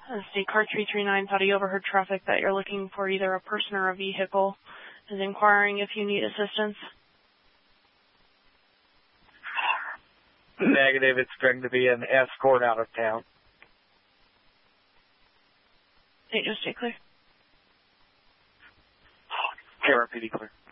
State Car 339 thought he overheard traffic that you're looking for either a person or a vehicle. Is inquiring if you need assistance. Negative, it's going to be an escort out of town. St. Joe, stay clear. KRPD clear.